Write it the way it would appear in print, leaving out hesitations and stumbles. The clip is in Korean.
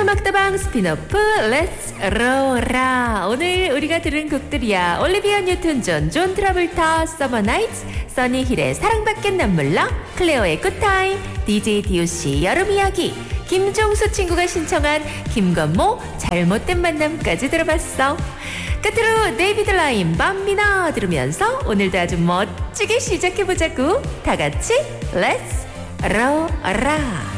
음악다방 스피너프 렛츠 로라. 오늘 우리가 들은 곡들이야. 올리비아 뉴튼 존, 존 트라볼타 서머 나이츠, 써니힐의 사랑받긴 난 몰라, 클레오의 굿타임, DJ DOC 여름 이야기, 김종수 친구가 신청한 김건모 잘못된 만남까지 들어봤어. 끝으로 데이비드 라인 밤비나 들으면서 오늘도 아주 멋지게 시작해보자고. 다같이 렛츠 로라.